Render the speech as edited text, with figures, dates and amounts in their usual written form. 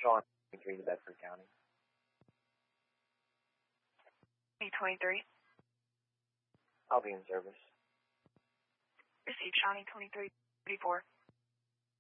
Sean, 23 to Bedford County. 23. I'll be in service. Received, Shawnee 2334.